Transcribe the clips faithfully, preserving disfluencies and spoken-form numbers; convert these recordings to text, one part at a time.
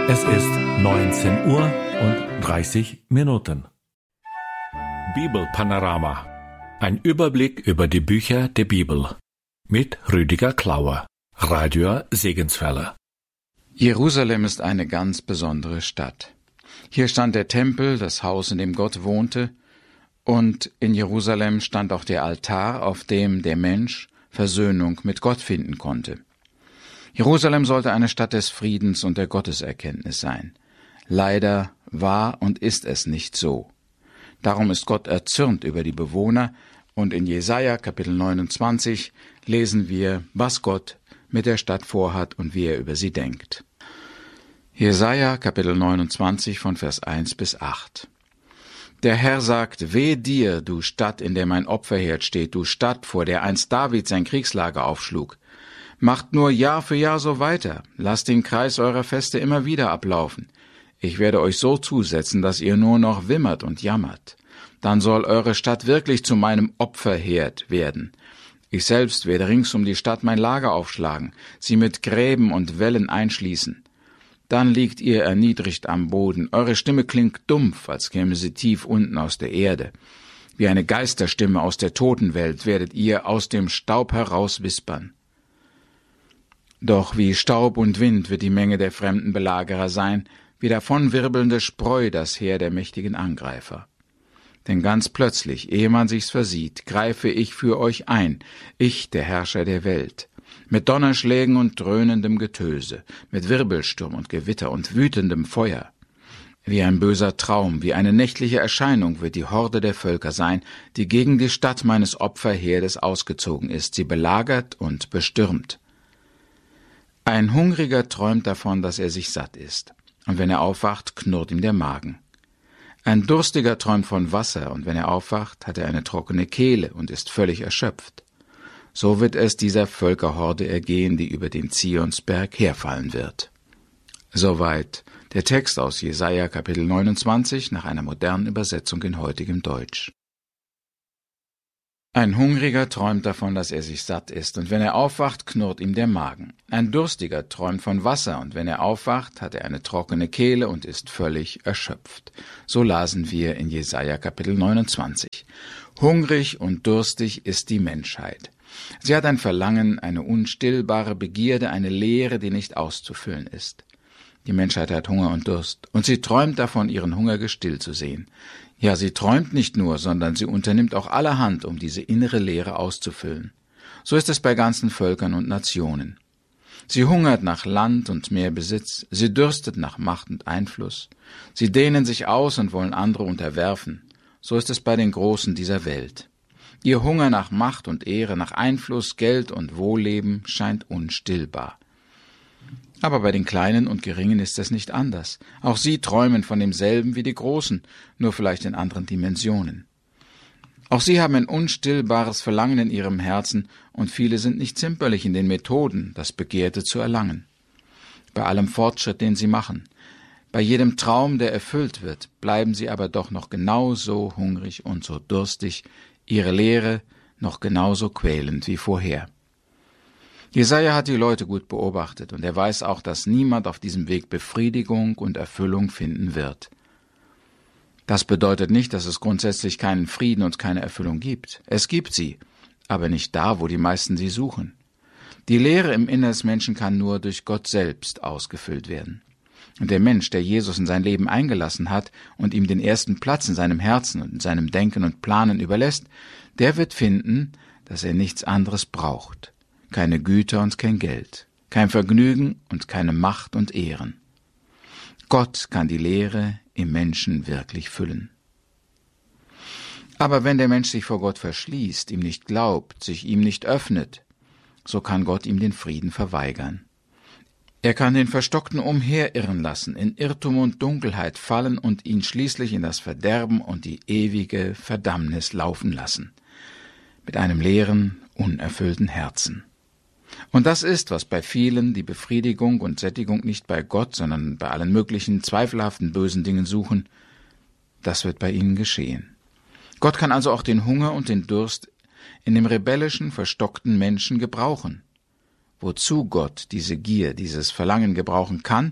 Es ist neunzehn Uhr und dreißig Minuten. Bibelpanorama. Ein Überblick über die Bücher der Bibel. Mit Rüdiger Klauer, Radio Segenswelle. Jerusalem ist eine ganz besondere Stadt. Hier stand der Tempel, das Haus, in dem Gott wohnte, und in Jerusalem stand auch der Altar, auf dem der Mensch Versöhnung mit Gott finden konnte. Jerusalem sollte eine Stadt des Friedens und der Gotteserkenntnis sein. Leider war und ist es nicht so. Darum ist Gott erzürnt über die Bewohner, und in Jesaja Kapitel neunundzwanzig lesen wir, was Gott mit der Stadt vorhat und wie er über sie denkt. Jesaja Kapitel neunundzwanzig von Vers eins bis acht. Der Herr sagt, weh dir, du Stadt, in der mein Opferherd steht, du Stadt, vor der einst David sein Kriegslager aufschlug. Macht nur Jahr für Jahr so weiter, lasst den Kreis eurer Feste immer wieder ablaufen. Ich werde euch so zusetzen, dass ihr nur noch wimmert und jammert. Dann soll eure Stadt wirklich zu meinem Opferherd werden. Ich selbst werde rings um die Stadt mein Lager aufschlagen, sie mit Gräben und Wällen einschließen. Dann liegt ihr erniedrigt am Boden, eure Stimme klingt dumpf, als käme sie tief unten aus der Erde. Wie eine Geisterstimme aus der Totenwelt werdet ihr aus dem Staub heraus wispern. Doch wie Staub und Wind wird die Menge der fremden Belagerer sein, wie davonwirbelnde Spreu das Heer der mächtigen Angreifer. Denn ganz plötzlich, ehe man sich's versieht, greife ich für euch ein, ich, der Herrscher der Welt, mit Donnerschlägen und dröhnendem Getöse, mit Wirbelsturm und Gewitter und wütendem Feuer. Wie ein böser Traum, wie eine nächtliche Erscheinung wird die Horde der Völker sein, die gegen die Stadt meines Opferherdes ausgezogen ist, sie belagert und bestürmt. Ein Hungriger träumt davon, dass er sich satt isst, und wenn er aufwacht, knurrt ihm der Magen. Ein Durstiger träumt von Wasser, und wenn er aufwacht, hat er eine trockene Kehle und ist völlig erschöpft. So wird es dieser Völkerhorde ergehen, die über den Zionsberg herfallen wird. Soweit der Text aus Jesaja Kapitel neunundzwanzig nach einer modernen Übersetzung in heutigem Deutsch. Ein Hungriger träumt davon, dass er sich satt isst, und wenn er aufwacht, knurrt ihm der Magen. Ein Durstiger träumt von Wasser, und wenn er aufwacht, hat er eine trockene Kehle und ist völlig erschöpft. So lasen wir in Jesaja Kapitel neunundzwanzig. Hungrig und durstig ist die Menschheit. Sie hat ein Verlangen, eine unstillbare Begierde, eine Leere, die nicht auszufüllen ist. Die Menschheit hat Hunger und Durst, und sie träumt davon, ihren Hunger gestillt zu sehen. Ja, sie träumt nicht nur, sondern sie unternimmt auch allerhand, um diese innere Leere auszufüllen. So ist es bei ganzen Völkern und Nationen. Sie hungert nach Land und mehr Besitz, sie dürstet nach Macht und Einfluss. Sie dehnen sich aus und wollen andere unterwerfen. So ist es bei den Großen dieser Welt. Ihr Hunger nach Macht und Ehre, nach Einfluss, Geld und Wohlleben scheint unstillbar. Aber bei den Kleinen und Geringen ist es nicht anders. Auch sie träumen von demselben wie die Großen, nur vielleicht in anderen Dimensionen. Auch sie haben ein unstillbares Verlangen in ihrem Herzen, und viele sind nicht zimperlich in den Methoden, das Begehrte zu erlangen. Bei allem Fortschritt, den sie machen, bei jedem Traum, der erfüllt wird, bleiben sie aber doch noch genauso hungrig und so durstig, ihre Leere noch genauso quälend wie vorher. Jesaja hat die Leute gut beobachtet, und er weiß auch, dass niemand auf diesem Weg Befriedigung und Erfüllung finden wird. Das bedeutet nicht, dass es grundsätzlich keinen Frieden und keine Erfüllung gibt. Es gibt sie, aber nicht da, wo die meisten sie suchen. Die Leere im Innern des Menschen kann nur durch Gott selbst ausgefüllt werden. Und der Mensch, der Jesus in sein Leben eingelassen hat und ihm den ersten Platz in seinem Herzen und in seinem Denken und Planen überlässt, der wird finden, dass er nichts anderes braucht. Keine Güter und kein Geld, kein Vergnügen und keine Macht und Ehren. Gott kann die Leere im Menschen wirklich füllen. Aber wenn der Mensch sich vor Gott verschließt, ihm nicht glaubt, sich ihm nicht öffnet, so kann Gott ihm den Frieden verweigern. Er kann den Verstockten umherirren lassen, in Irrtum und Dunkelheit fallen und ihn schließlich in das Verderben und die ewige Verdammnis laufen lassen, mit einem leeren, unerfüllten Herzen. Und das ist, was bei vielen die Befriedigung und Sättigung nicht bei Gott, sondern bei allen möglichen zweifelhaften bösen Dingen suchen, das wird bei ihnen geschehen. Gott kann also auch den Hunger und den Durst in dem rebellischen, verstockten Menschen gebrauchen. Wozu Gott diese Gier, dieses Verlangen gebrauchen kann,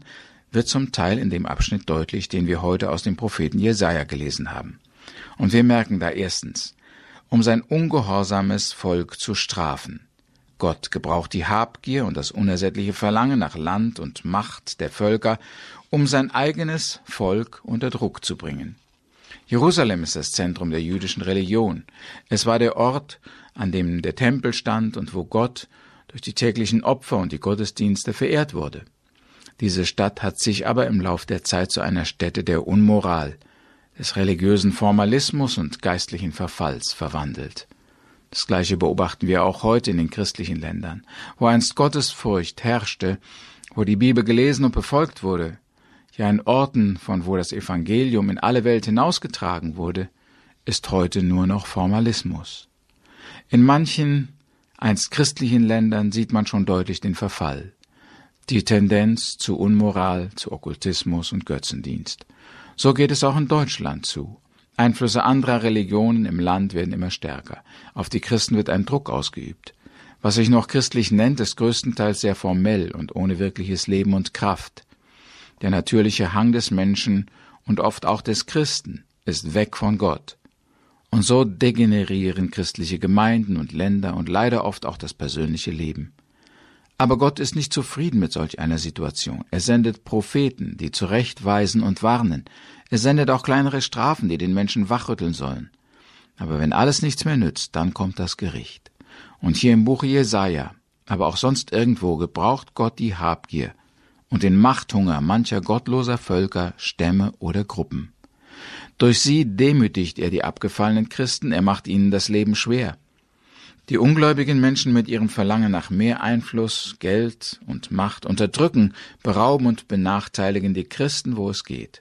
wird zum Teil in dem Abschnitt deutlich, den wir heute aus dem Propheten Jesaja gelesen haben. Und wir merken da erstens, um sein ungehorsames Volk zu strafen. Gott gebraucht die Habgier und das unersättliche Verlangen nach Land und Macht der Völker, um sein eigenes Volk unter Druck zu bringen. Jerusalem ist das Zentrum der jüdischen Religion. Es war der Ort, an dem der Tempel stand und wo Gott durch die täglichen Opfer und die Gottesdienste verehrt wurde. Diese Stadt hat sich aber im Lauf der Zeit zu einer Stätte der Unmoral, des religiösen Formalismus und geistlichen Verfalls verwandelt. Das Gleiche beobachten wir auch heute in den christlichen Ländern, wo einst Gottesfurcht herrschte, wo die Bibel gelesen und befolgt wurde, ja in Orten, von wo das Evangelium in alle Welt hinausgetragen wurde, ist heute nur noch Formalismus. In manchen einst christlichen Ländern sieht man schon deutlich den Verfall, die Tendenz zu Unmoral, zu Okkultismus und Götzendienst. So geht es auch in Deutschland zu. Einflüsse anderer Religionen im Land werden immer stärker. Auf die Christen wird ein Druck ausgeübt. Was sich noch christlich nennt, ist größtenteils sehr formell und ohne wirkliches Leben und Kraft. Der natürliche Hang des Menschen und oft auch des Christen ist weg von Gott. Und so degenerieren christliche Gemeinden und Länder und leider oft auch das persönliche Leben. Aber Gott ist nicht zufrieden mit solch einer Situation. Er sendet Propheten, die zurechtweisen und warnen. Er sendet auch kleinere Strafen, die den Menschen wachrütteln sollen. Aber wenn alles nichts mehr nützt, dann kommt das Gericht. Und hier im Buche Jesaja, aber auch sonst irgendwo, gebraucht Gott die Habgier und den Machthunger mancher gottloser Völker, Stämme oder Gruppen. Durch sie demütigt er die abgefallenen Christen, er macht ihnen das Leben schwer. Die ungläubigen Menschen mit ihrem Verlangen nach mehr Einfluss, Geld und Macht unterdrücken, berauben und benachteiligen die Christen, wo es geht.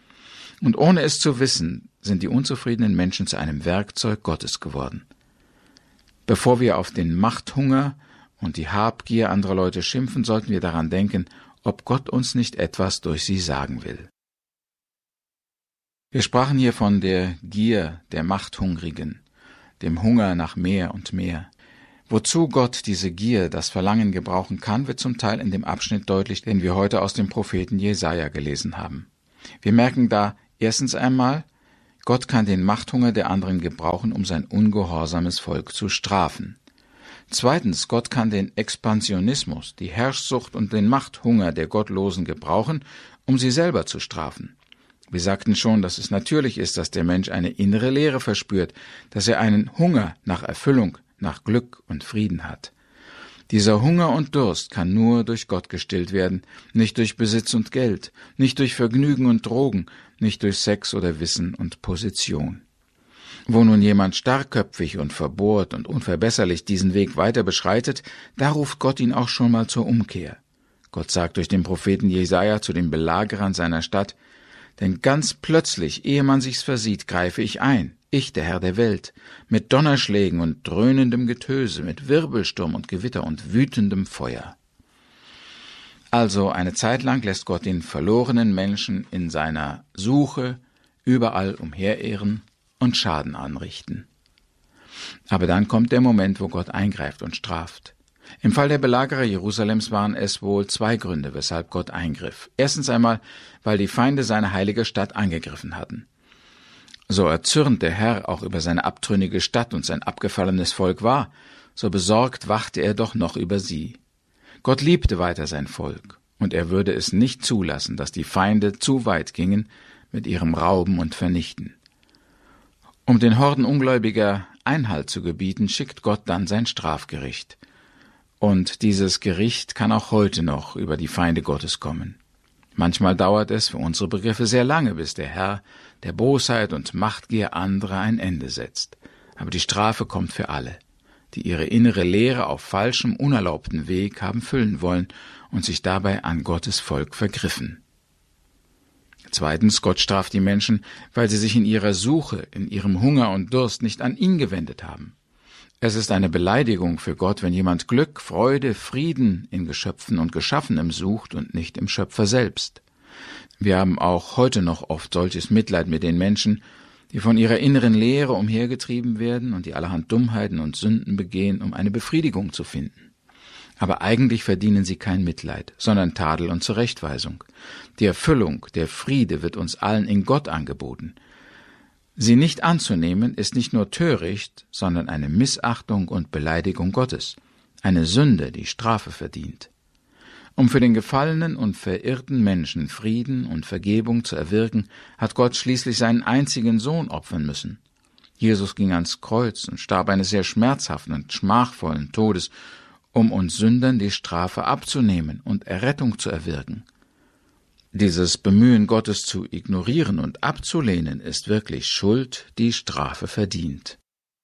Und ohne es zu wissen, sind die unzufriedenen Menschen zu einem Werkzeug Gottes geworden. Bevor wir auf den Machthunger und die Habgier anderer Leute schimpfen, sollten wir daran denken, ob Gott uns nicht etwas durch sie sagen will. Wir sprachen hier von der Gier der Machthungrigen, dem Hunger nach mehr und mehr. Wozu Gott diese Gier, das Verlangen gebrauchen kann, wird zum Teil in dem Abschnitt deutlich, den wir heute aus dem Propheten Jesaja gelesen haben. Wir merken da erstens einmal, Gott kann den Machthunger der anderen gebrauchen, um sein ungehorsames Volk zu strafen. Zweitens, Gott kann den Expansionismus, die Herrschsucht und den Machthunger der Gottlosen gebrauchen, um sie selber zu strafen. Wir sagten schon, dass es natürlich ist, dass der Mensch eine innere Leere verspürt, dass er einen Hunger nach Erfüllung, nach Glück und Frieden hat. Dieser Hunger und Durst kann nur durch Gott gestillt werden, nicht durch Besitz und Geld, nicht durch Vergnügen und Drogen, nicht durch Sex oder Wissen und Position. Wo nun jemand starkköpfig und verbohrt und unverbesserlich diesen Weg weiter beschreitet, da ruft Gott ihn auch schon mal zur Umkehr. Gott sagt durch den Propheten Jesaja zu den Belagerern seiner Stadt: Denn ganz plötzlich, ehe man sich's versieht, greife ich ein, ich, der Herr der Welt, mit Donnerschlägen und dröhnendem Getöse, mit Wirbelsturm und Gewitter und wütendem Feuer. Also eine Zeit lang lässt Gott den verlorenen Menschen in seiner Suche überall umherirren und Schaden anrichten. Aber dann kommt der Moment, wo Gott eingreift und straft. Im Fall der Belagerer Jerusalems waren es wohl zwei Gründe, weshalb Gott eingriff. Erstens einmal, weil die Feinde seine heilige Stadt angegriffen hatten. So erzürnt der Herr auch über seine abtrünnige Stadt und sein abgefallenes Volk war, so besorgt wachte er doch noch über sie. Gott liebte weiter sein Volk, und er würde es nicht zulassen, dass die Feinde zu weit gingen mit ihrem Rauben und Vernichten. Um den Horden Ungläubiger Einhalt zu gebieten, schickt Gott dann sein Strafgericht. Und dieses Gericht kann auch heute noch über die Feinde Gottes kommen. Manchmal dauert es für unsere Begriffe sehr lange, bis der Herr der Bosheit und Machtgier anderer ein Ende setzt. Aber die Strafe kommt für alle, die ihre innere Lehre auf falschem, unerlaubten Weg haben füllen wollen und sich dabei an Gottes Volk vergriffen. Zweitens, Gott straft die Menschen, weil sie sich in ihrer Suche, in ihrem Hunger und Durst nicht an ihn gewendet haben. Es ist eine Beleidigung für Gott, wenn jemand Glück, Freude, Frieden in Geschöpfen und Geschaffenem sucht und nicht im Schöpfer selbst. Wir haben auch heute noch oft solches Mitleid mit den Menschen, die von ihrer inneren Lehre umhergetrieben werden und die allerhand Dummheiten und Sünden begehen, um eine Befriedigung zu finden. Aber eigentlich verdienen sie kein Mitleid, sondern Tadel und Zurechtweisung. Die Erfüllung, der Friede wird uns allen in Gott angeboten. Sie nicht anzunehmen, ist nicht nur töricht, sondern eine Missachtung und Beleidigung Gottes, eine Sünde, die Strafe verdient. Um für den gefallenen und verirrten Menschen Frieden und Vergebung zu erwirken, hat Gott schließlich seinen einzigen Sohn opfern müssen. Jesus ging ans Kreuz und starb eines sehr schmerzhaften und schmachvollen Todes, um uns Sündern die Strafe abzunehmen und Errettung zu erwirken. Dieses Bemühen Gottes zu ignorieren und abzulehnen ist wirklich Schuld, die Strafe verdient.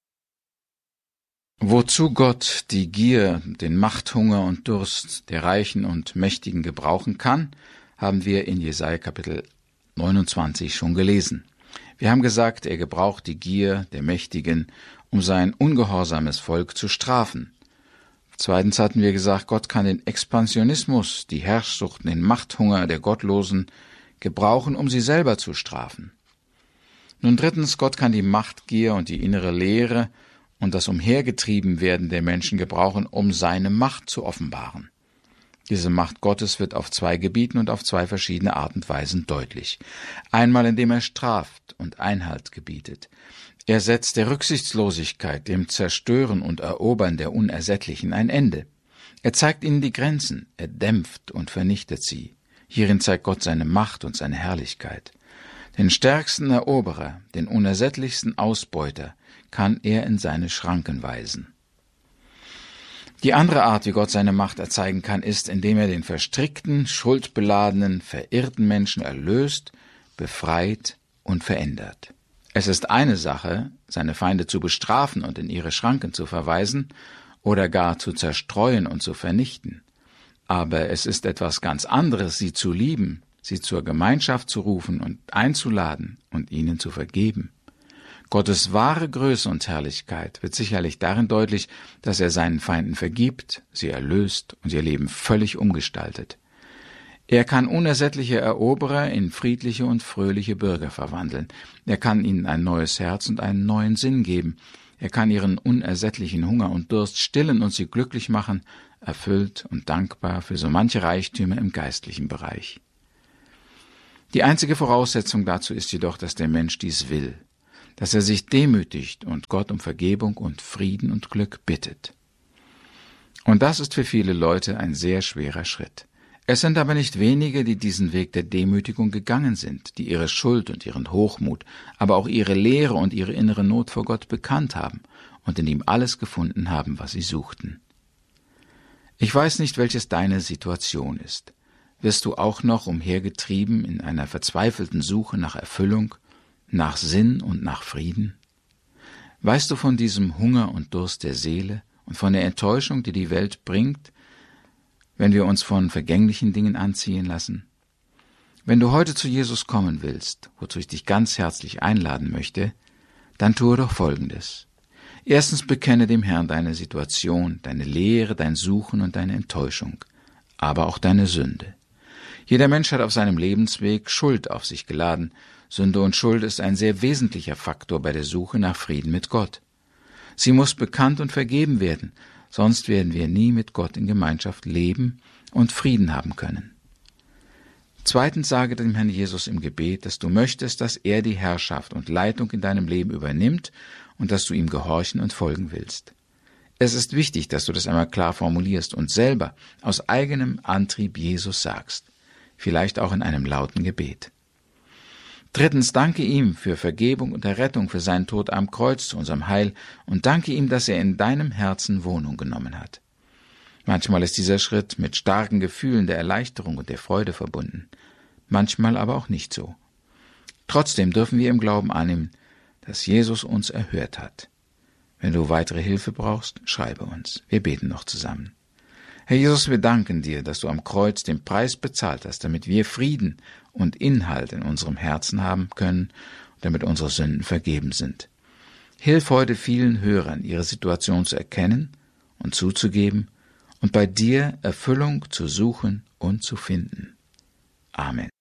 Wozu Gott die Gier, den Machthunger und Durst der Reichen und Mächtigen gebrauchen kann, haben wir in Jesaja Kapitel neunundzwanzig schon gelesen. Wir haben gesagt, er gebraucht die Gier der Mächtigen, um sein ungehorsames Volk zu strafen. Zweitens hatten wir gesagt, Gott kann den Expansionismus, die Herrschsucht, den Machthunger der Gottlosen gebrauchen, um sie selber zu strafen. Nun drittens, Gott kann die Machtgier und die innere Leere und das Umhergetriebenwerden der Menschen gebrauchen, um seine Macht zu offenbaren. Diese Macht Gottes wird auf zwei Gebieten und auf zwei verschiedene Art und Weisen deutlich. Einmal, indem er straft und Einhalt gebietet. Er setzt der Rücksichtslosigkeit, dem Zerstören und Erobern der Unersättlichen ein Ende. Er zeigt ihnen die Grenzen, er dämpft und vernichtet sie. Hierin zeigt Gott seine Macht und seine Herrlichkeit. Den stärksten Eroberer, den unersättlichsten Ausbeuter, kann er in seine Schranken weisen. Die andere Art, wie Gott seine Macht erzeigen kann, ist, indem er den verstrickten, schuldbeladenen, verirrten Menschen erlöst, befreit und verändert. Es ist eine Sache, seine Feinde zu bestrafen und in ihre Schranken zu verweisen oder gar zu zerstreuen und zu vernichten. Aber es ist etwas ganz anderes, sie zu lieben, sie zur Gemeinschaft zu rufen und einzuladen und ihnen zu vergeben. Gottes wahre Größe und Herrlichkeit wird sicherlich darin deutlich, dass er seinen Feinden vergibt, sie erlöst und ihr Leben völlig umgestaltet. Er kann unersättliche Eroberer in friedliche und fröhliche Bürger verwandeln. Er kann ihnen ein neues Herz und einen neuen Sinn geben. Er kann ihren unersättlichen Hunger und Durst stillen und sie glücklich machen, erfüllt und dankbar für so manche Reichtümer im geistlichen Bereich. Die einzige Voraussetzung dazu ist jedoch, dass der Mensch dies will, dass er sich demütigt und Gott um Vergebung und Frieden und Glück bittet. Und das ist für viele Leute ein sehr schwerer Schritt. Es sind aber nicht wenige, die diesen Weg der Demütigung gegangen sind, die ihre Schuld und ihren Hochmut, aber auch ihre Leere und ihre innere Not vor Gott bekannt haben und in ihm alles gefunden haben, was sie suchten. Ich weiß nicht, welches deine Situation ist. Wirst du auch noch umhergetrieben in einer verzweifelten Suche nach Erfüllung, nach Sinn und nach Frieden? Weißt du von diesem Hunger und Durst der Seele und von der Enttäuschung, die die Welt bringt, wenn wir uns von vergänglichen Dingen anziehen lassen? Wenn du heute zu Jesus kommen willst, wozu ich dich ganz herzlich einladen möchte, dann tue doch Folgendes. Erstens bekenne dem Herrn deine Situation, deine Leere, dein Suchen und deine Enttäuschung, aber auch deine Sünde. Jeder Mensch hat auf seinem Lebensweg Schuld auf sich geladen. Sünde und Schuld ist ein sehr wesentlicher Faktor bei der Suche nach Frieden mit Gott. Sie muss bekannt und vergeben werden, sonst werden wir nie mit Gott in Gemeinschaft leben und Frieden haben können. Zweitens sage dem Herrn Jesus im Gebet, dass du möchtest, dass er die Herrschaft und Leitung in deinem Leben übernimmt und dass du ihm gehorchen und folgen willst. Es ist wichtig, dass du das einmal klar formulierst und selber aus eigenem Antrieb Jesus sagst, vielleicht auch in einem lauten Gebet. Drittens, danke ihm für Vergebung und Errettung, für seinen Tod am Kreuz zu unserem Heil und danke ihm, dass er in deinem Herzen Wohnung genommen hat. Manchmal ist dieser Schritt mit starken Gefühlen der Erleichterung und der Freude verbunden, manchmal aber auch nicht so. Trotzdem dürfen wir im Glauben annehmen, dass Jesus uns erhört hat. Wenn du weitere Hilfe brauchst, schreibe uns. Wir beten noch zusammen. Herr Jesus, wir danken dir, dass du am Kreuz den Preis bezahlt hast, damit wir Frieden und Inhalt in unserem Herzen haben können und damit unsere Sünden vergeben sind. Hilf heute vielen Hörern, ihre Situation zu erkennen und zuzugeben und bei dir Erfüllung zu suchen und zu finden. Amen.